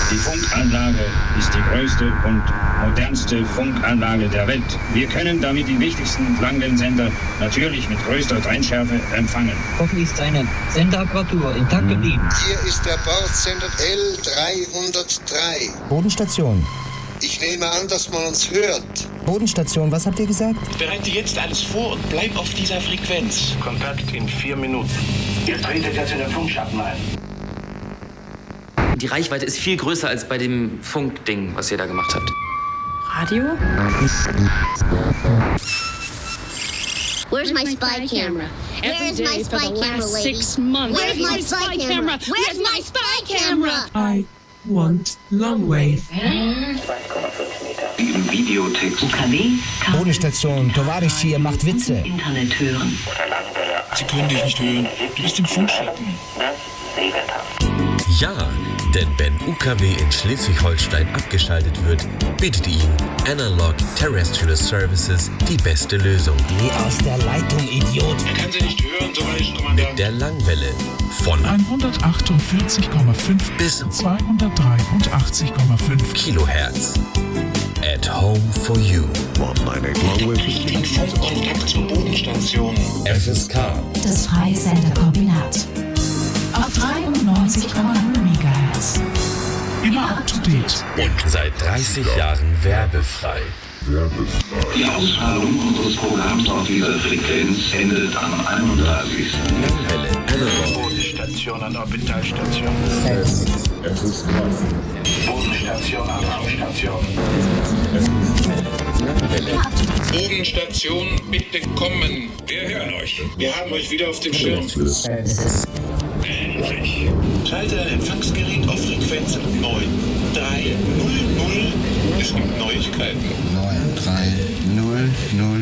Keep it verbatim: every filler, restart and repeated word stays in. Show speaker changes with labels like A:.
A: Die Funkanlage ist die größte und modernste Funkanlage der Welt. Wir können damit die wichtigsten Langwellensender natürlich mit größter Trennschärfe empfangen.
B: Hoffentlich ist seine Senderapparatur intakt geblieben.
C: Hier ist der Bordsender L dreihundertdrei.
D: Bodenstation.
C: Ich nehme an, dass man uns hört.
D: Bodenstation, was habt ihr gesagt?
E: Bereite jetzt alles vor und bleib auf dieser Frequenz.
F: Kontakt in vier Minuten.
E: Ihr tretet jetzt in den Funkschatten ein.
G: Die Reichweite ist viel größer als bei dem Funkding, was ihr da gemacht habt.
H: Radio?
I: Where's my spy camera? Where's my spy camera, lady?
H: Six months.
I: Where's my spy camera? Where's my spy camera?
J: I want long wave.
E: Im Videotext.
K: U K W.
D: Bodenstation, Tovarici, ihr macht Witze.
K: Internet hören.
E: Sie können dich nicht hören. Du bist im Funkschatten.
L: Ja, denn wenn U K W in Schleswig-Holstein abgeschaltet wird, bietet Ihnen Analog Terrestrial Services die beste Lösung.
D: Geh aus der Leitung, Idiot.
E: Er kann Sie nicht hören, so weiß Kommandant.
L: Mit der Langwelle von
J: hundertachtundvierzig Komma fünf
L: bis
J: zweihundertdreiundachtzig Komma fünf
L: Kilohertz. At home for you.
E: Kontakt zur Bodenstation.
L: F S K.
M: Das Freisenderkombinat.
J: auf dreiundneunzig Komma null Megahertz. Immer up to date.
L: Und seit dreißig Jahren werbefrei.
E: Die Ausstrahlung unseres Programms auf dieser Frequenz endet am einunddreißigsten
L: Langwelle, Analog.
F: Bodenstation an Orbitalstation.
E: Bodenstation an Raumstation.
L: Langwelle.
E: Bodenstation, bitte kommen. Wir hören euch. Wir haben euch wieder auf dem Schirm. Endlich. Schalte dein Empfangsgerät auf Frequenz neun drei null null. Es gibt Neuigkeiten.
C: neun drei null null